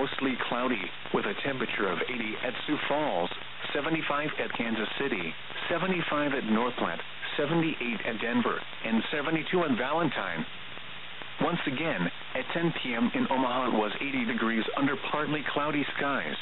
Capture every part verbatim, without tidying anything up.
mostly cloudy, with a temperature of eighty at Sioux Falls, seventy-five at Kansas City, seventy-five at Northland, seventy-eight at Denver, and seventy-two at Valentine. Once again, at ten p.m. in Omaha it was eighty degrees under partly cloudy skies.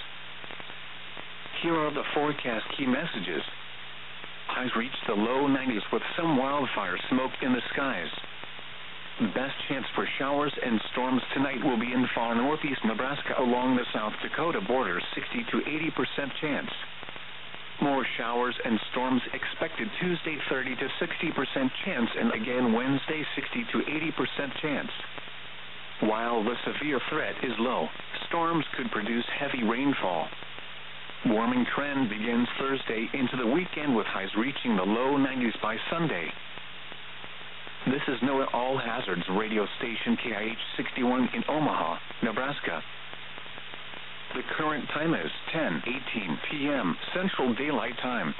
Here are the forecast key messages. Highs reached the low nineties with some wildfire smoke in the skies. Best chance for showers and storms tonight will be in far northeast Nebraska along the South Dakota border, sixty to eighty percent chance. More showers and storms expected Tuesday, thirty to sixty percent chance, and again Wednesday, sixty to eighty percent chance. While the severe threat is low, storms could produce heavy rainfall. Warming trend begins Thursday into the weekend with highs reaching the low nineties by Sunday. This is NOAA All Hazards radio station K I H sixty-one in Omaha, Nebraska. The current time is ten eighteen p.m. Central Daylight Time.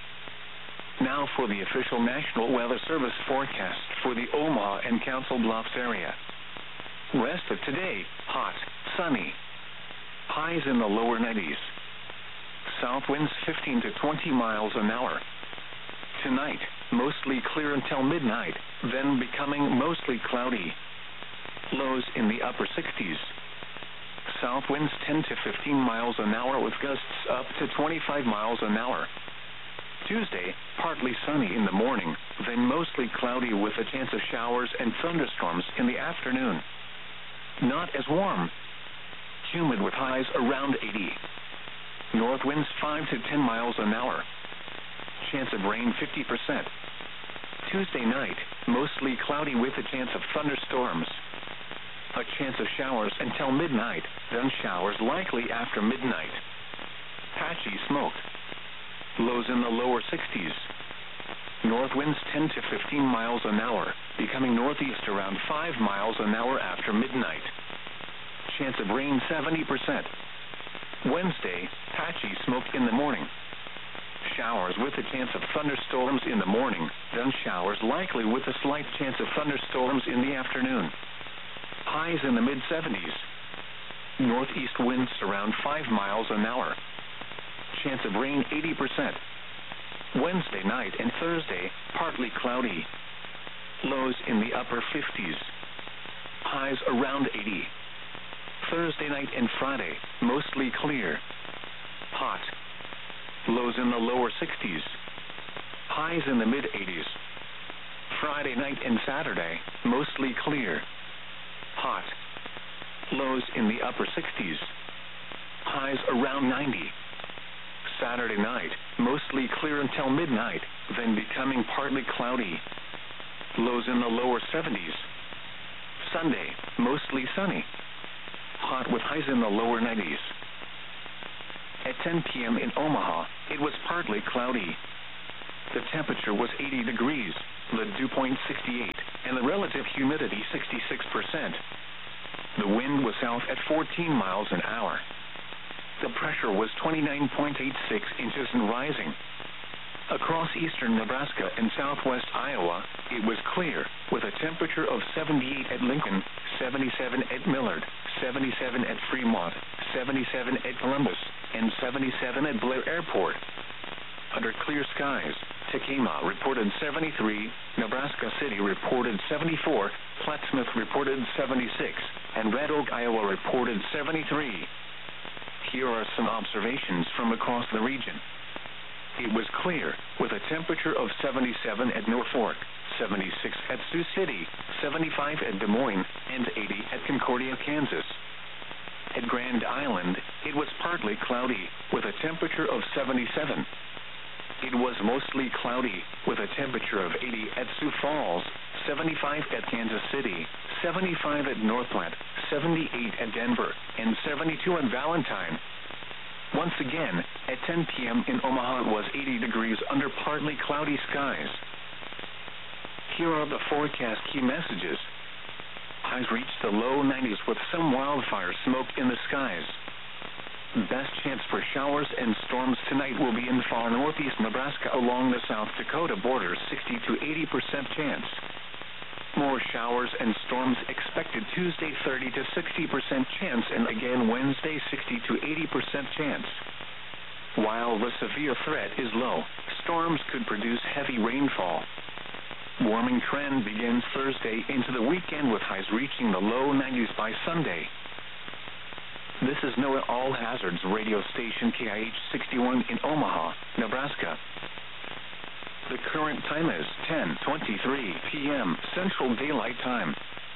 Now for the official National Weather Service forecast for the Omaha and Council Bluffs area. Rest of today, hot, sunny. Highs in the lower nineties. South winds fifteen to twenty miles an hour. Tonight, mostly clear until midnight, then becoming mostly cloudy. Lows in the upper sixties. South winds ten to fifteen miles an hour with gusts up to twenty-five miles an hour. Tuesday, partly sunny in the morning, then mostly cloudy with a chance of showers and thunderstorms in the afternoon. Not as warm. Humid with highs around eighty. North winds five to ten miles an hour. Chance of rain fifty percent. Tuesday night, mostly cloudy with a chance of thunderstorms. A chance of showers until midnight, then showers likely after midnight. Patchy smoke. Lows in the lower sixties. North winds ten to fifteen miles an hour, becoming northeast around five miles an hour after midnight. Chance of rain seventy percent. Wednesday, patchy smoke in the morning. Showers with a chance of thunderstorms in the morning, then showers likely with a slight chance of thunderstorms in the afternoon. Highs in the mid seventies. Northeast winds around five miles an hour. Chance of rain eighty percent. Wednesday night and Thursday, partly cloudy. Lows in the upper fifties. Highs around eighty. Thursday night and Friday, mostly clear. Hot. Lows in the lower sixties. Highs in the mid eighties. Friday night and Saturday, mostly clear. Hot. Lows in the upper sixties. Highs around ninety. Saturday night, mostly clear until midnight, then becoming partly cloudy. Lows in the lower seventies. Sunday, mostly sunny. Hot with highs in the lower nineties. At ten p.m. in Omaha, it was partly cloudy. The temperature was eighty degrees, the dew point sixty-eight, and the relative humidity sixty-six percent. The wind was south at fourteen miles an hour. The pressure was twenty-nine point eight six inches and rising. Across eastern Nebraska and southwest Iowa, it was clear, with a temperature of seventy-eight at Lincoln, seventy-seven at Millard, seventy-seven at Fremont, seventy-seven at Columbus, and seventy-seven at Blair Airport. Under clear skies, Tekamah reported seventy-three, Nebraska City reported seventy-four, Plattsmouth reported seventy-six, and Red Oak, Iowa reported seventy-three. Here are some observations from across the region. It was clear, with a temperature of seventy-seven at Norfolk, seventy-six at Sioux City, seventy-five at Des Moines, and eighty at Concordia, Kansas. At Grand Island, it was partly cloudy, with a temperature of seventy-seven. It was mostly cloudy, with a temperature of eighty at Sioux Falls, seventy-five at Kansas City, seventy-five at Northland, seventy-eight at Denver, and seventy-two at Valentine. Once again, at ten p.m. in Omaha it was eighty degrees under partly cloudy skies. Here are the forecast key messages. Highs reached the low nineties with some wildfire smoke in the skies. Best chance for showers and storms tonight will be in far northeast Nebraska along the South Dakota border, sixty to eighty percent chance. More showers and storms expected Tuesday, thirty to sixty percent chance, and again Wednesday, sixty to eighty percent chance. While the severe threat is low, storms could produce heavy rainfall. Warming trend begins Thursday into the weekend with highs reaching the low nineties by Sunday. This is NOAA All Hazards radio station K I H sixty-one in Omaha, Nebraska. The current time is ten twenty-three p m Central Daylight Time.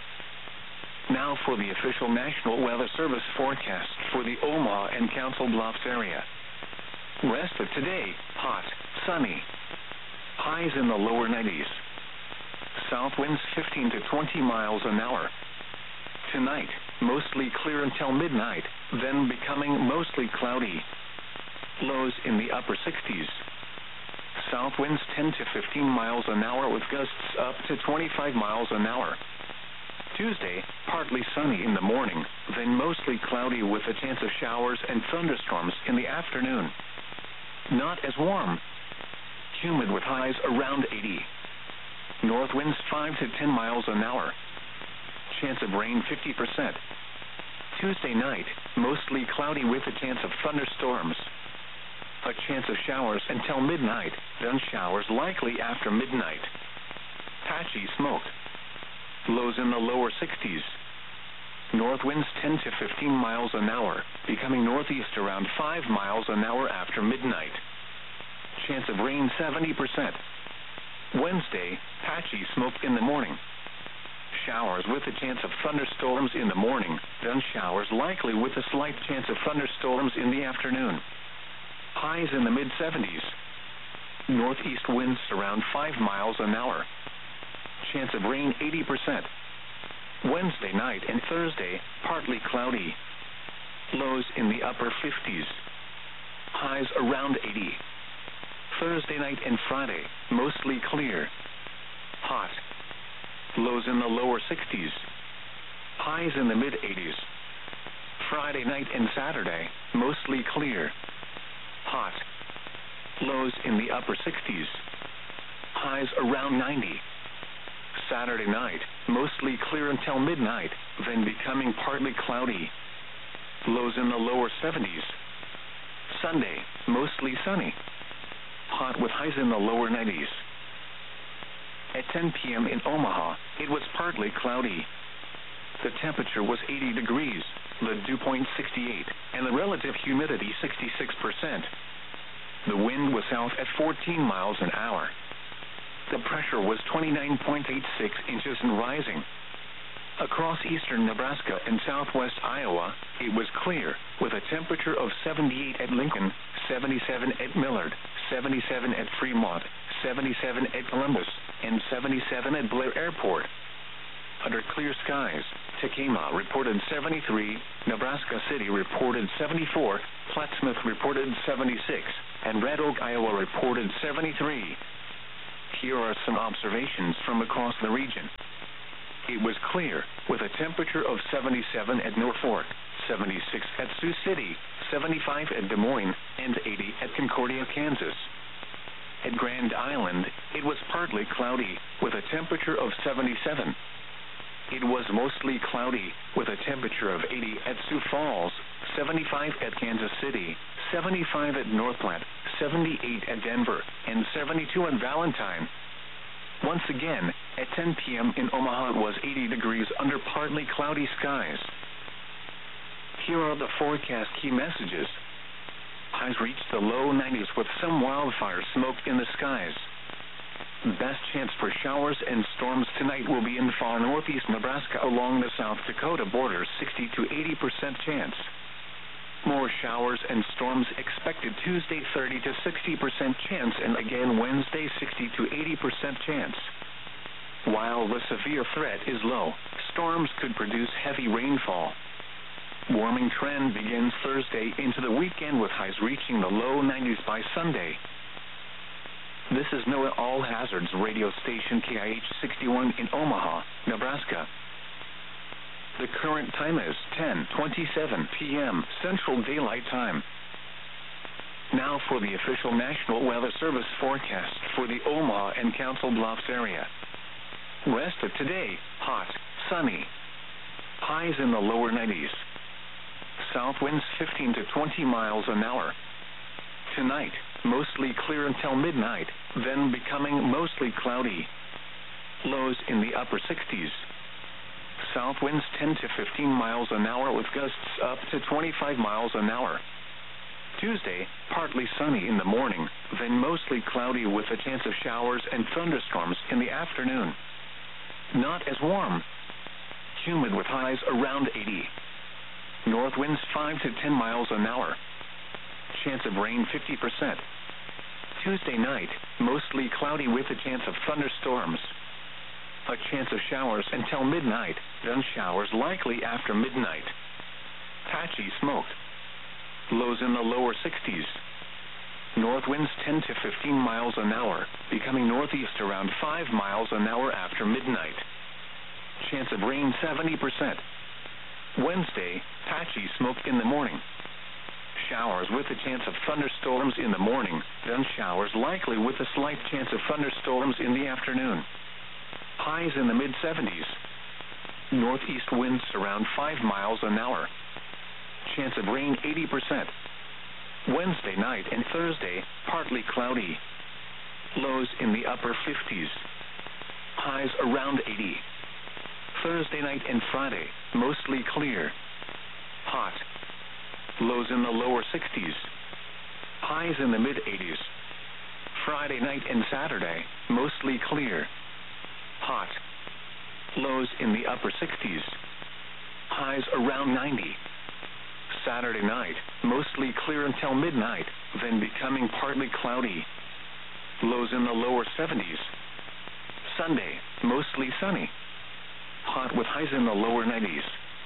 Now for the official National Weather Service forecast for the Omaha and Council Bluffs area. Rest of today, hot, sunny. Highs in the lower nineties. South winds fifteen to twenty miles an hour. Tonight, mostly clear until midnight, then becoming mostly cloudy. Lows in the upper sixties. South winds ten to fifteen miles an hour with gusts up to twenty-five miles an hour. Tuesday, partly sunny in the morning, then mostly cloudy with a chance of showers and thunderstorms in the afternoon. Not as warm. Humid with highs around eighty. North winds five to ten miles an hour. Chance of rain fifty percent. Tuesday night, mostly cloudy with a chance of thunderstorms. A chance of showers until midnight, then showers likely after midnight. Patchy smoke. Lows in the lower sixties. North winds ten to fifteen miles an hour, becoming northeast around five miles an hour after midnight. Chance of rain seventy percent. Wednesday, patchy smoke in the morning. Showers with a chance of thunderstorms in the morning, then showers likely with a slight chance of thunderstorms in the afternoon. Highs in the mid seventies. Northeast winds around five miles an hour. Chance of rain eighty percent. Wednesday night and Thursday, partly cloudy. Lows in the upper fifties. Highs around eighty. Thursday night and Friday, mostly clear. Hot. Lows in the lower sixties. Highs in the mid eighties. Friday night and Saturday, mostly clear. Hot. Lows in the upper sixties. Highs around ninety. Saturday night, mostly clear until midnight, then becoming partly cloudy. Lows in the lower seventies. Sunday, mostly sunny. Hot with highs in the lower nineties. At ten p m in Omaha, it was partly cloudy. The temperature was eighty degrees, the dew point sixty-eight, and the relative humidity sixty-six percent. The wind was south at fourteen miles an hour. The pressure was twenty-nine point eight six inches and rising. Across eastern Nebraska and southwest Iowa, it was clear, with a temperature of seventy-eight at Lincoln, seventy-seven at Millard, seventy-seven at Fremont, seventy-seven at Columbus, and seventy-seven at Blair Airport. Under clear skies, Tekamah reported seventy-three, Nebraska City reported seventy-four, Plattsmouth reported seventy-six, and Red Oak, Iowa reported seventy-three. Here are some observations from across the region. It was clear, with a temperature of seventy-seven at Norfolk, seventy-six at Sioux City, seventy-five at Des Moines, and eighty at Concordia, Kansas. At Grand Island, it was partly cloudy, with a temperature of seventy-seven. It was mostly cloudy, with a temperature of eighty at Sioux Falls, seventy-five at Kansas City, seventy-five at North Platte, seventy-eight at Denver, and seventy-two at Valentine. Once again, at ten p m in Omaha it was eighty degrees under partly cloudy skies. Here are the forecast key messages. Highs reached the low nineties with some wildfire smoke in the skies. Best chance for showers and storms tonight will be in far northeast Nebraska along the South Dakota border, sixty to eighty percent chance. More showers and storms expected Tuesday, thirty to sixty percent chance, and again Wednesday, sixty to eighty percent chance. While the severe threat is low, storms could produce heavy rainfall. Warming trend begins Thursday into the weekend with highs reaching the low nineties by Sunday. This is NOAA All Hazards radio station K I H sixty-one in Omaha, Nebraska. The current time is ten twenty-seven p m Central Daylight Time. Now for the official National Weather Service forecast for the Omaha and Council Bluffs area. Rest of today, hot, sunny. Highs in the lower nineties. South winds fifteen to twenty miles an hour. Tonight, mostly clear until midnight, then becoming mostly cloudy. Lows in the upper sixties. South winds ten to fifteen miles an hour with gusts up to twenty-five miles an hour. Tuesday, partly sunny in the morning, then mostly cloudy with a chance of showers and thunderstorms in the afternoon. Not as warm. Humid with highs around eighty. North winds five to ten miles an hour. Chance of rain fifty percent. Tuesday night, mostly cloudy with a chance of thunderstorms. A chance of showers until midnight, then showers likely after midnight. Patchy smoke. Lows in the lower sixties. North winds ten to fifteen miles an hour, becoming northeast around five miles an hour after midnight. Chance of rain seventy percent. Wednesday, patchy smoke in the morning. Showers with a chance of thunderstorms in the morning, then showers likely with a slight chance of thunderstorms in the afternoon. Highs in the mid seventies. Northeast winds around five miles an hour. Chance of rain eighty percent. Wednesday night and Thursday, partly cloudy. Lows in the upper fifties. Highs around eighty. Thursday night and Friday, mostly clear. Hot. Lows in the lower sixties. Highs in the mid eighties. Friday night and Saturday, mostly clear. Hot. Lows in the upper sixties. Highs around ninety. Saturday night, mostly clear until midnight, then becoming partly cloudy. Lows in the lower seventies. Sunday, mostly sunny. Hot with highs in the lower nineties.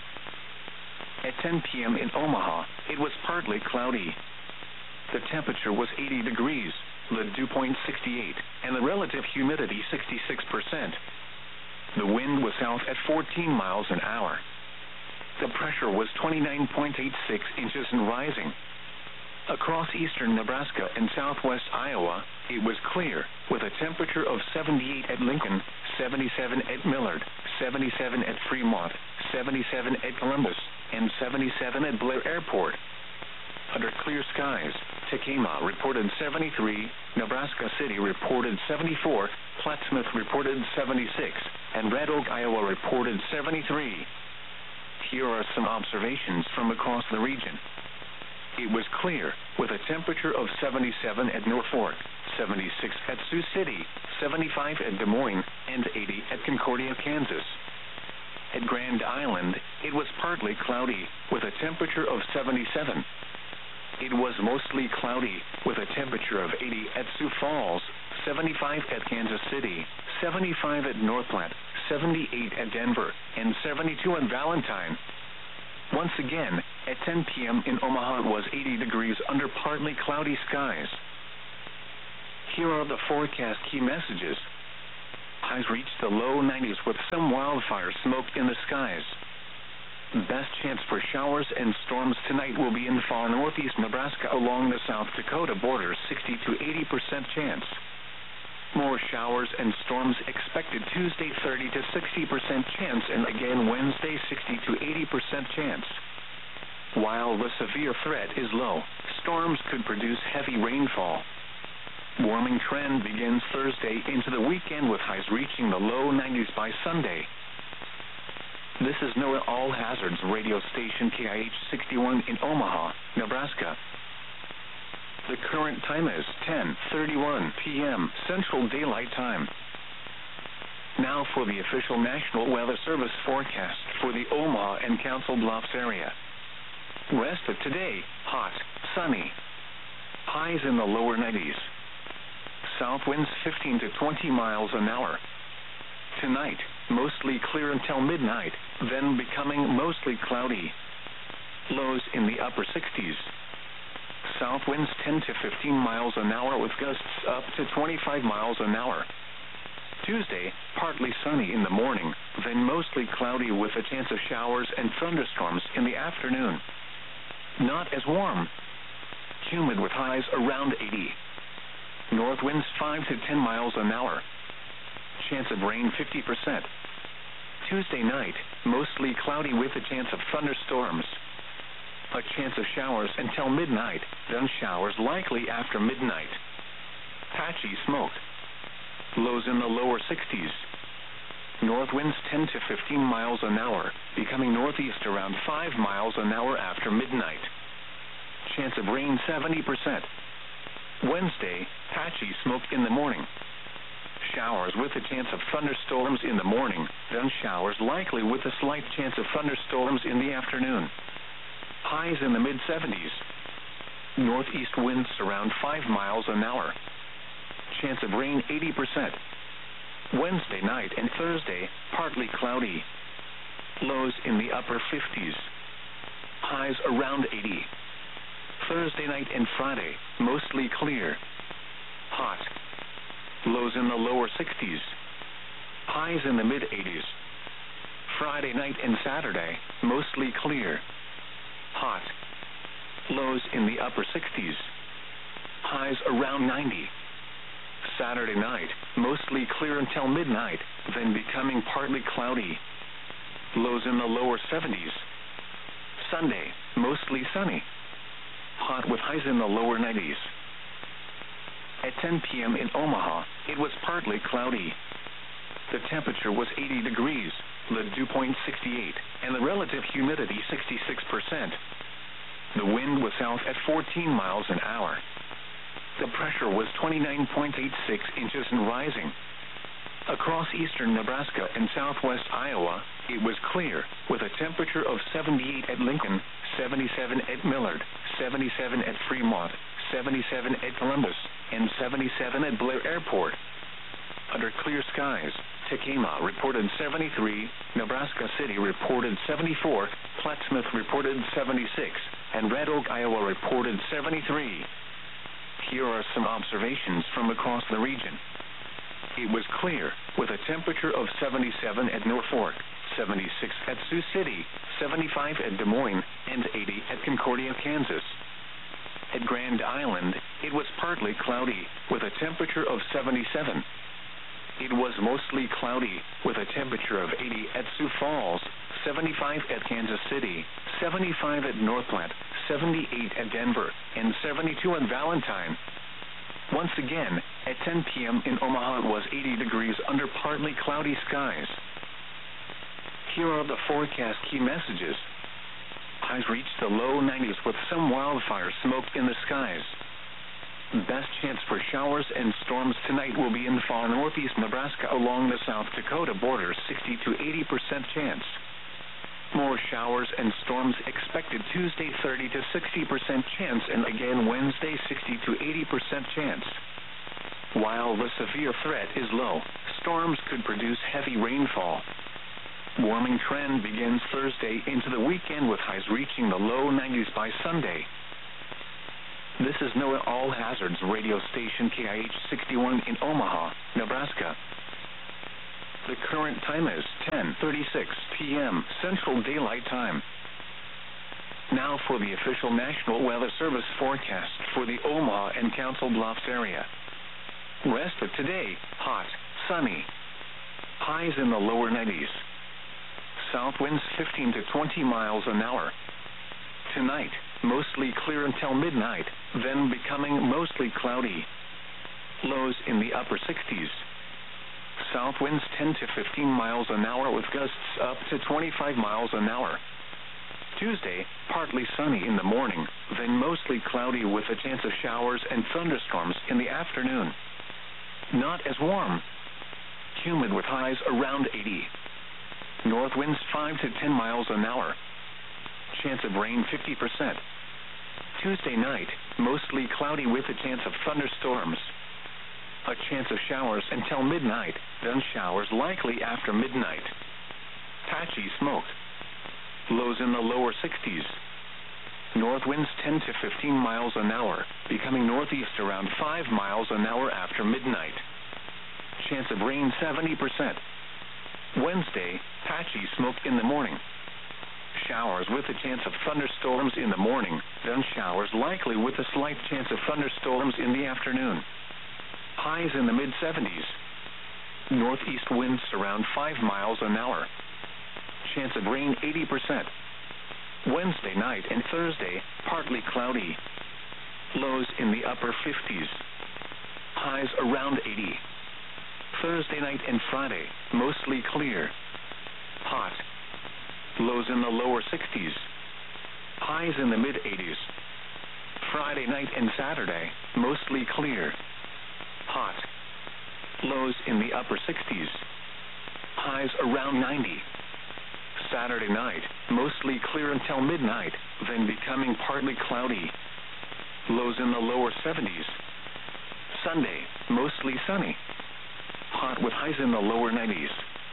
At ten p.m. in Omaha, it was partly cloudy. The temperature was eighty degrees, the dew point sixty-eight, and the relative humidity sixty-six percent. The wind was south at fourteen miles an hour. The pressure was twenty-nine point eight six inches and rising. Across eastern Nebraska and southwest Iowa, it was clear, with a temperature of seventy-eight at Lincoln, seventy-seven at Millard, seventy-seven at Fremont, seventy-seven at Columbus, and seventy-seven at Blair Airport. Under clear skies, Tekamah reported seventy-three, Nebraska City reported seventy-four, Plattsmouth reported seventy-six, and Red Oak, Iowa reported seventy-three. Here are some observations from across the region. It was clear, with a temperature of seventy-seven at Norfolk, seventy-six at Sioux City, seventy-five at Des Moines, and eighty at Concordia, Kansas. At Grand Island, it was partly cloudy, with a temperature of seventy-seven. It was mostly cloudy, with a temperature of eighty at Sioux Falls, seventy-five at Kansas City, seventy-five at North Platte, seventy-eight at Denver, and seventy-two at Valentine. Once again, at ten p.m. in Omaha it was eighty degrees under partly cloudy skies. Here are the forecast key messages. Highs reached the low nineties with some wildfire smoke in the skies. Best chance for showers and storms tonight will be in far northeast Nebraska along the South Dakota border, sixty to eighty percent chance. More showers and storms expected Tuesday, thirty to sixty percent chance, and again Wednesday, sixty to eighty percent chance. While the severe threat is low, storms could produce heavy rainfall. Warming trend begins Thursday into the weekend with highs reaching the low nineties by Sunday. This is NOAA All Hazards radio station K I H sixty-one in Omaha, Nebraska. The current time is ten thirty-one p.m. Central Daylight Time. Now for the official National Weather Service forecast for the Omaha and Council Bluffs area. Rest of today, hot, sunny. Highs in the lower nineties. South winds fifteen to twenty miles an hour. Tonight, mostly clear until midnight, then becoming mostly cloudy. Lows in the upper sixties. South winds ten to fifteen miles an hour with gusts up to twenty-five miles an hour. Tuesday, partly sunny in the morning, then mostly cloudy with a chance of showers and thunderstorms in the afternoon. Not as warm. Humid with highs around eighty. North winds five to ten miles an hour. Chance of rain fifty percent. Tuesday night, mostly cloudy with a chance of thunderstorms. A chance of showers until midnight, then showers likely after midnight. Patchy smoke. Lows in the lower sixties. North winds ten to fifteen miles an hour, becoming northeast around five miles an hour after midnight. Chance of rain seventy percent. Wednesday, patchy smoke in the morning. Showers with a chance of thunderstorms in the morning, then showers likely with a slight chance of thunderstorms in the afternoon. Highs in the mid seventies. Northeast winds around five miles an hour. Chance of rain eighty percent. Wednesday night and Thursday, partly cloudy. Lows in the upper fifties. Highs around eighty. Thursday night and Friday, mostly clear. Hot. Lows in the lower sixties. Highs in the mid eighties. Friday night and Saturday, mostly clear. Hot. Lows in the upper sixties. Highs around ninety. Saturday night, mostly clear until midnight, then becoming partly cloudy. Lows in the lower seventies. Sunday, mostly sunny. Hot with highs in the lower nineties. At ten p.m. in Omaha, it was partly cloudy. The temperature was eighty degrees, the dew point sixty-eight, and the relative humidity sixty-six percent. The wind was south at fourteen miles an hour. The pressure was twenty-nine point eight six inches and rising. Across eastern Nebraska and southwest Iowa, it was clear, with a temperature of seventy-eight at Lincoln, seventy-seven at Millard, seventy-seven at Fremont, seventy-seven at Columbus, and seventy-seven at Blair Airport. Under clear skies, Tekamah reported seventy-three, Nebraska City reported seventy-four, Plattsmouth reported seventy-six, and Red Oak, Iowa reported seventy-three. Here are some observations from across the region. It was clear, with a temperature of seventy-seven at Norfolk, seventy-six at Sioux City, seventy-five at Des Moines, and eighty at Concordia, Kansas. At Grand Island, it was partly cloudy, with a temperature of seventy-seven. It was mostly cloudy, with a temperature of eighty at Sioux Falls, seventy-five at Kansas City, seventy-five at North Platte, seventy-eight at Denver, and seventy-two at Valentine. Once again, at ten p.m. in Omaha it was eighty degrees under partly cloudy skies. Here are the forecast key messages. Highs reached the low nineties with some wildfire smoke in the skies. Best chance for showers and storms tonight will be in far northeast Nebraska along the South Dakota border, sixty to eighty percent chance. More showers and storms expected Tuesday, thirty to sixty percent chance, and again Wednesday, sixty to eighty percent chance. While the severe threat is low, storms could produce heavy rainfall. Warming trend begins Thursday into the weekend with highs reaching the low nineties by Sunday. This is NOAA All Hazards radio station K I H sixty-one in Omaha, Nebraska. The current time is ten thirty-six p.m. Central Daylight Time. Now for the official National Weather Service forecast for the Omaha and Council Bluffs area. Rest of today, hot, sunny. Highs in the lower nineties. South winds fifteen to twenty miles an hour. Tonight, mostly clear until midnight, then becoming mostly cloudy. Lows in the upper sixties. South winds ten to fifteen miles an hour with gusts up to twenty-five miles an hour. Tuesday, partly sunny in the morning, then mostly cloudy with a chance of showers and thunderstorms in the afternoon. Not as warm. Humid with highs around eighty. North winds five to ten miles an hour. Chance of rain fifty percent. Tuesday night, mostly cloudy with a chance of thunderstorms. A chance of showers until midnight, then showers likely after midnight. Patchy smoke. Lows in the lower sixties. North winds ten to fifteen miles an hour, becoming northeast around five miles an hour after midnight. Chance of rain seventy percent. Wednesday, patchy smoke in the morning. Showers with a chance of thunderstorms in the morning, then showers likely with a slight chance of thunderstorms in the afternoon. Highs in the mid seventies. Northeast winds around five miles an hour. Chance of rain eighty percent. Wednesday night and Thursday, partly cloudy. Lows in the upper fifties. Highs around eighty. Thursday night and Friday, mostly clear. Hot. Lows in the lower sixties. Highs in the mid-eighties. Friday night and Saturday, mostly clear. Hot. Lows in the upper sixties. Highs around ninety. Saturday night, mostly clear until midnight, then becoming partly cloudy. Lows in the lower seventies. Sunday, mostly sunny. Hot with highs in the lower nineties.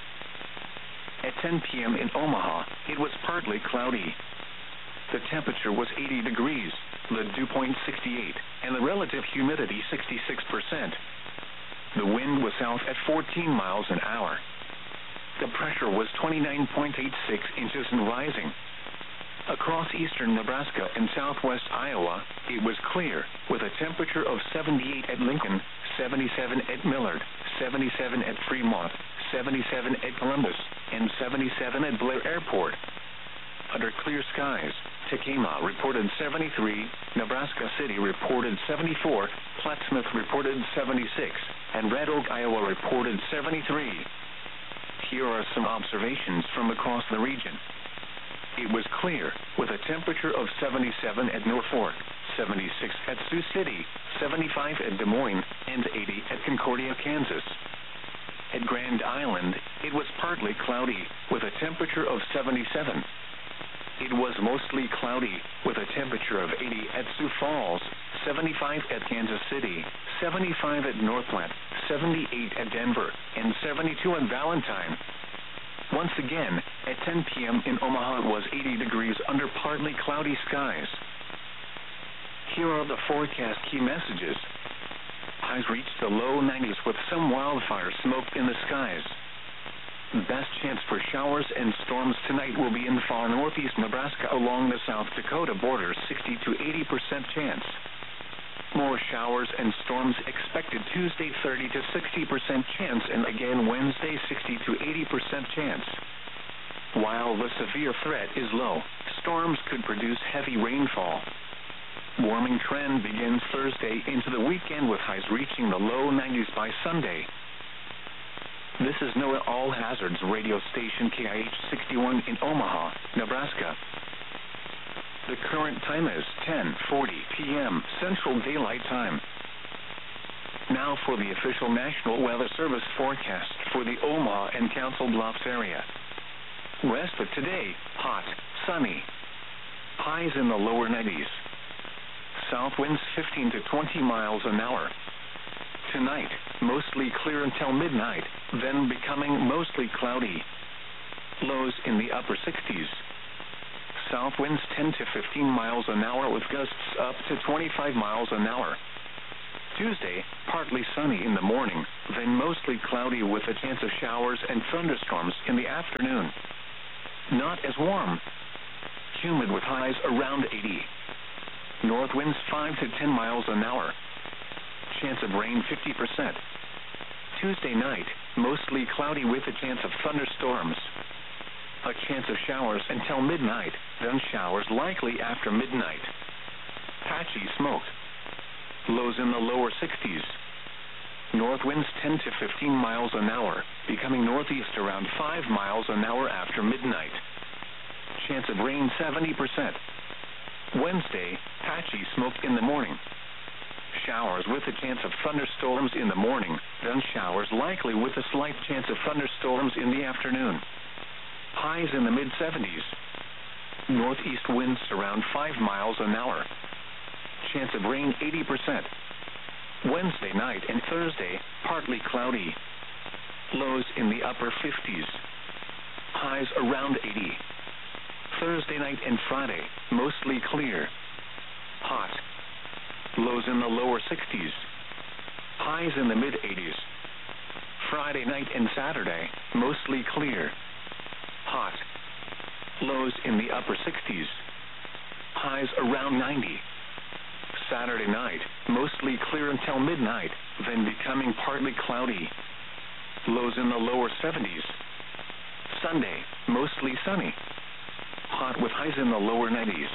At ten p.m. in Omaha, it was partly cloudy. The temperature was eighty degrees, the dew point sixty-eight, and the relative humidity sixty-six percent. The wind was south at fourteen miles an hour. The pressure was twenty-nine point eight six inches and rising. Across eastern Nebraska and southwest Iowa, it was clear, with a temperature of seventy-eight at Lincoln, seventy-seven at Millard, seventy-seven at Fremont, seventy-seven at Columbus, and seventy-seven at Blair Airport. Under clear skies, Tekamah reported seventy-three, Nebraska City reported seventy-four, Plattsmouth reported seventy-six, and Red Oak, Iowa reported seventy-three. Here are some observations from across the region. It was clear, with a temperature of seventy-seven at Norfolk, seventy-six at Sioux City, seventy-five at Des Moines, and eighty at Concordia, Kansas. At Grand Island, it was partly cloudy, with a temperature of seventy-seven. It was mostly cloudy, with a temperature of eighty at Sioux Falls, seventy-five at Kansas City, seventy-five at North Platte, seventy-eight at Denver, and seventy-two at Valentine. Once again, at ten p.m. in Omaha it was eighty degrees under partly cloudy skies. Here are the forecast key messages. Highs reached the low nineties with some wildfire smoke in the skies. Best chance for showers and storms tonight will be in far northeast Nebraska along the South Dakota border, sixty to eighty percent chance. More showers and storms expected Tuesday, thirty to sixty percent chance, and again Wednesday, sixty to eighty percent chance. While the severe threat is low, storms could produce heavy rainfall. Warming trend begins Thursday into the weekend with highs reaching the low nineties by Sunday. This is NOAA All Hazards radio station K I H sixty-one in Omaha, Nebraska. The current time is ten forty p.m. Central Daylight Time. Now for the official National Weather Service forecast for the Omaha and Council Bluffs area. West of today, hot, sunny. Highs in the lower nineties. South winds fifteen to twenty miles an hour. Tonight, mostly clear until midnight, then becoming mostly cloudy. Lows in the upper sixties. South winds ten to fifteen miles an hour with gusts up to twenty-five miles an hour. Tuesday, partly sunny in the morning, then mostly cloudy with a chance of showers and thunderstorms in the afternoon. Not as warm. Humid with highs around eighty. North winds five to ten miles an hour. Chance of rain fifty percent. Tuesday night, mostly cloudy with a chance of thunderstorms. A chance of showers until midnight, then showers likely after midnight. Patchy smoke. Lows in the lower sixties. North winds ten to fifteen miles an hour, becoming northeast around five miles an hour after midnight. Chance of rain seventy percent. Wednesday, patchy smoke in the morning. Showers with a chance of thunderstorms in the morning, then showers likely with a slight chance of thunderstorms in the afternoon. Highs in the mid-seventies. Northeast winds around five miles an hour. Chance of rain eighty percent. Wednesday night and Thursday, partly cloudy. Lows in the upper fifties. Highs around eighty. Thursday night and Friday, mostly clear. Hot. Lows in the lower sixties. Highs in the mid-eighties. Friday night and Saturday, mostly clear. Hot. Lows in the upper sixties. Highs around ninety. Saturday night, mostly clear until midnight, then becoming partly cloudy. lows in the lower seventies. Sunday, mostly sunny. Hot with highs in the lower nineties.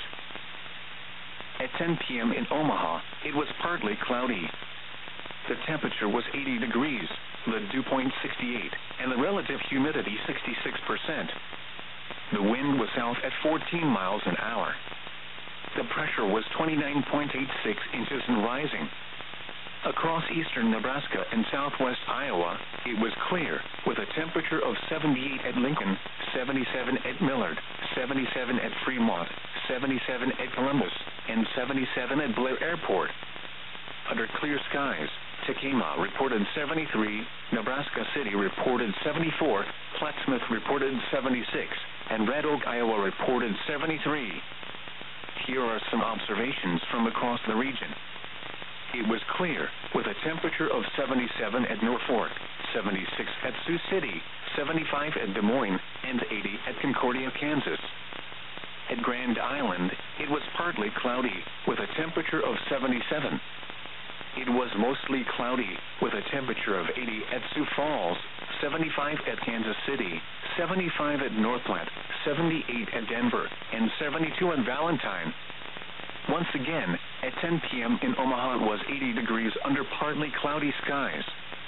At ten p.m. in Omaha, it was partly cloudy. The temperature was eighty degrees, the dew point sixty-eight, and the relative humidity sixty-six percent. The wind was south at fourteen miles an hour. The pressure was twenty-nine point eight six inches and rising. Across eastern Nebraska and southwest Iowa, it was clear, with a temperature of seventy-eight at Lincoln, seventy-seven at Millard, seventy-seven at Fremont, seventy-seven at Columbus, and seventy-seven at Blair Airport. Under clear skies, Tekamah reported seventy-three, Nebraska City reported seventy-four, Plattsmouth reported seventy-six, and Red Oak, Iowa reported seventy-three. Here are some observations from across the region. It was clear, with a temperature of seventy-seven at Norfolk, seventy-six at Sioux City, seventy-five at Des Moines, and eighty at Concordia, Kansas. At Grand Island, it was partly cloudy, with a temperature of seventy-seven. It was mostly cloudy, with a temperature of eighty at Sioux Falls, seventy-five at Kansas City, seventy-five at North Platte, seventy-eight at Denver, and seventy-two at Valentine. Once again, at ten p.m. in Omaha it was eighty degrees under partly cloudy skies.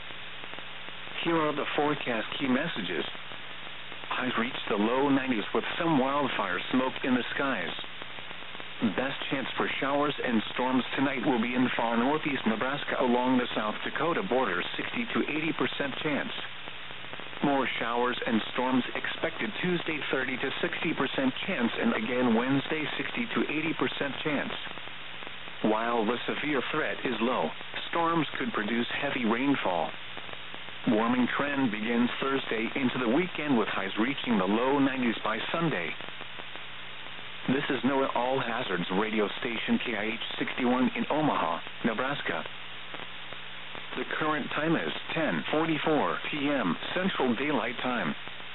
Here are the forecast key messages. Highs reached the low nineties with some wildfire smoke in the skies. Best chance for showers and storms tonight will be in far northeast Nebraska along the South Dakota border, sixty to eighty percent chance. More showers and storms expected Tuesday, thirty to sixty percent chance, and again Wednesday, sixty to eighty percent chance. While the severe threat is low, storms could produce heavy rainfall. Warming trend begins Thursday into the weekend with highs reaching the low nineties by Sunday. This is NOAA All Hazards radio station K I H sixty-one in Omaha, Nebraska. The current time is ten forty-four p.m. Central Daylight Time.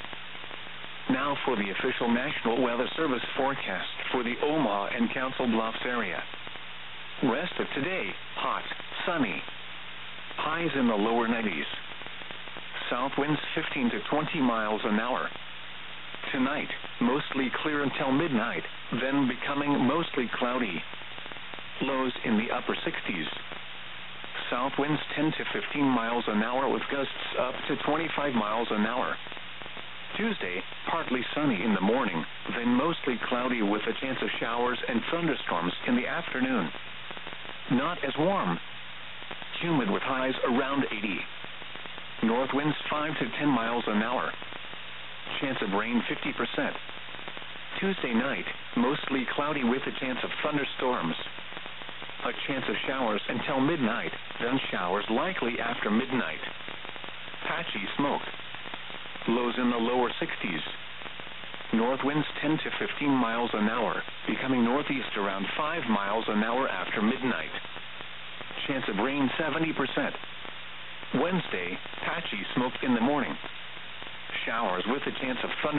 Now for the official National Weather Service forecast for the Omaha and Council Bluffs area. Rest of today, hot, sunny. Highs in the lower nineties. South winds fifteen to twenty miles an hour. Tonight, mostly clear until midnight, then becoming mostly cloudy. Lows in the upper sixties. South winds ten to fifteen miles an hour with gusts up to twenty-five miles an hour. Tuesday, partly sunny in the morning, then mostly cloudy with a chance of showers and thunderstorms in the afternoon. Not as warm. Humid with highs around eighty. North winds five to ten miles an hour. Chance of rain fifty percent. Tuesday night, mostly cloudy with a chance of thunderstorms. A chance of showers until midnight, then showers likely after midnight. Patchy smoke. Lows in the lower sixties. North winds ten to fifteen miles an hour, becoming northeast around five miles an hour after midnight. Chance of rain seventy percent. Wednesday, patchy smoke in the morning. Showers with a chance of thunder.